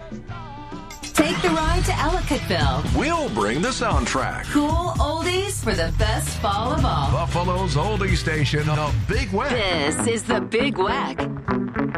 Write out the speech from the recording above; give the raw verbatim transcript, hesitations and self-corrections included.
Take the ride to Ellicottville. We'll bring the soundtrack. Cool oldies for the best fall of all. Buffalo's oldie station, The Big Wack. This is The Big Wack.